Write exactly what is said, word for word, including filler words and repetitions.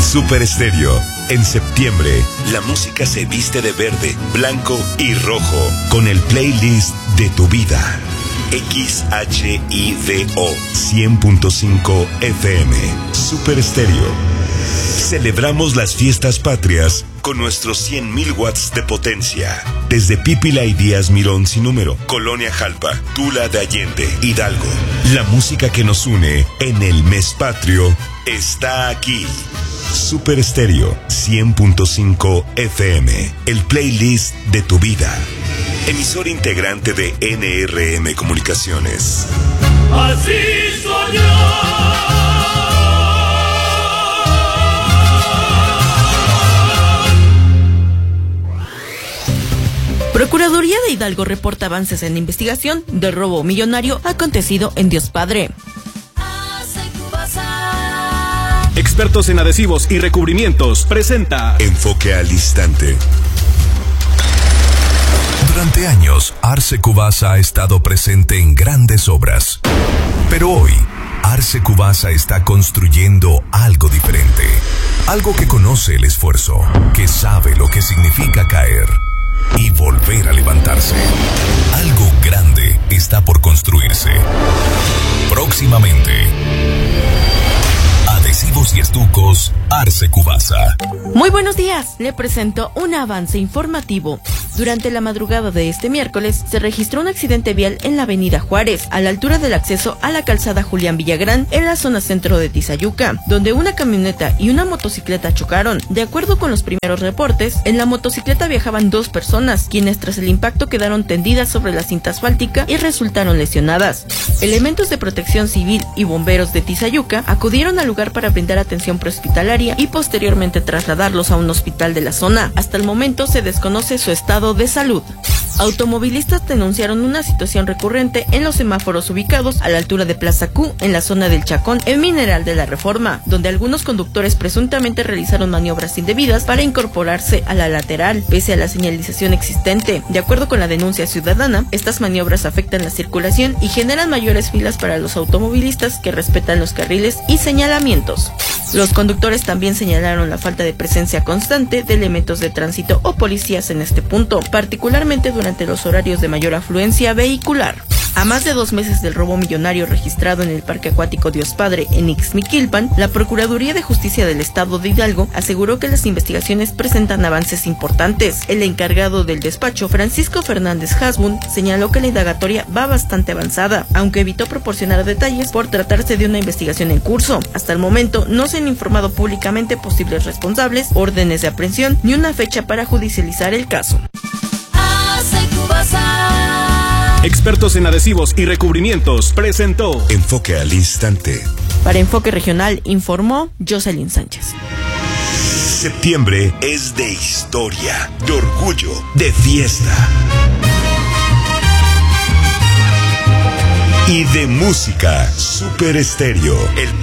Super Estéreo. En septiembre, la música se viste de verde, blanco y rojo con el playlist de tu vida. X H I V O cien punto cinco F M. Super Estéreo. Celebramos las fiestas patrias con nuestros cien mil watts de potencia. Desde Pípila y Díaz Mirón sin número, Colonia Jalpa, Tula de Allende, Hidalgo. La música que nos une en el mes patrio está aquí. Super Estéreo cien punto cinco F M. El playlist de tu vida. Emisor integrante de N R M Comunicaciones. Así soy Procuraduría de Hidalgo reporta avances en la investigación del robo millonario acontecido en Dios Padre. Expertos en adhesivos y recubrimientos presenta Enfoque al Instante. Durante años, Arce Cubasa ha estado presente en grandes obras. Pero hoy, Arce Cubasa está construyendo algo diferente. Algo que conoce el esfuerzo, que sabe lo que significa caer y volver a levantarse. Algo grande está por construirse. Próximamente, adhesivos y estucos Arce Cubasa. Muy buenos días, le presento un avance informativo. Durante la madrugada de este miércoles se registró un accidente vial en la avenida Juárez, a la altura del acceso a la calzada Julián Villagrán, en la zona centro de Tizayuca, donde una camioneta y una motocicleta chocaron. De acuerdo con los primeros reportes, en la motocicleta viajaban dos personas, quienes tras el impacto quedaron tendidas sobre la cinta asfáltica y resultaron lesionadas. Elementos de protección civil y bomberos de Tizayuca acudieron al lugar para brindar atención prehospitalaria y posteriormente trasladarlos a un hospital de la zona. Hasta el momento se desconoce su estado de salud. Automovilistas denunciaron una situación recurrente en los semáforos ubicados a la altura de Plaza Q, en la zona del Chacón, en Mineral de la Reforma, donde algunos conductores presuntamente realizaron maniobras indebidas para incorporarse a la lateral, pese a la señalización existente. De acuerdo con la denuncia ciudadana, estas maniobras afectan la circulación y generan mayores filas para los automovilistas que respetan los carriles y señalamientos. Los conductores también señalaron la falta de presencia constante de elementos de tránsito o policías en este punto, particularmente durante los horarios de mayor afluencia vehicular. A más de dos meses del robo millonario registrado en el Parque Acuático Dios Padre en Ixmiquilpan, la Procuraduría de Justicia del Estado de Hidalgo aseguró que las investigaciones presentan avances importantes. El encargado del despacho, Francisco Fernández Hasbun, señaló que la indagatoria va bastante avanzada, aunque evitó proporcionar detalles por tratarse de una investigación en curso. Hasta el momento no se han informado públicamente posibles responsables, órdenes de aprehensión ni una fecha para judicializar el caso. Expertos en adhesivos y recubrimientos presentó Enfoque al Instante. Para Enfoque Regional informó Jocelyn Sánchez. Septiembre es de historia, de orgullo, de fiesta. Y de música. Super Estéreo. El